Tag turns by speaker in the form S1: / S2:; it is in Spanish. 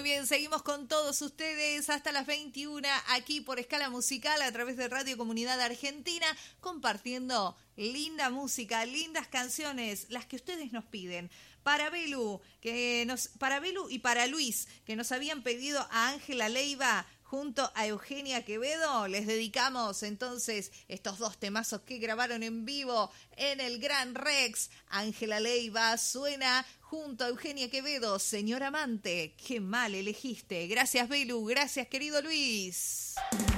S1: bien, seguimos con todos ustedes hasta las 21 aquí por Escala Musical a través de Radio Comunidad Argentina, compartiendo linda música, lindas canciones, las que ustedes nos piden. Para Belu y para Luis, que nos habían pedido a Ángela Leiva junto a Eugenia Quevedo, les dedicamos entonces estos dos temazos que grabaron en vivo en el Gran Rex. Ángela Leiva suena junto a Eugenia Quevedo, Señor Amante. Qué mal elegiste. Gracias, Belu. Gracias, querido Luis.